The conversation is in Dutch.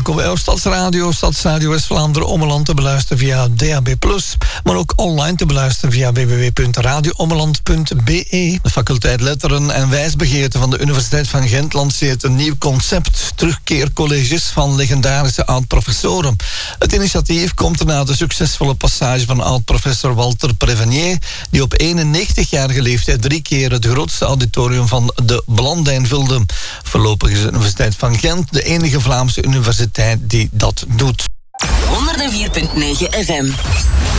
ook op Stadsradio West-Vlaanderen Ommeland te beluisteren via DAB+, maar ook online te beluisteren via www.radioommeland.be. De faculteit Letteren en Wijsbegeerte van de Universiteit van Gent lanceert een nieuw concept, terugkeercolleges van legendarische oud-professoren. Het initiatief komt na de succesvolle passage van oud-professor Walter Prevenier, die op 91-jarige leeftijd 3 keer het grootste auditorium van de Blandijn vulde. Voorlopig is de Universiteit van Gent de enige Vlaamse universiteit die dat doet. 104.9 FM.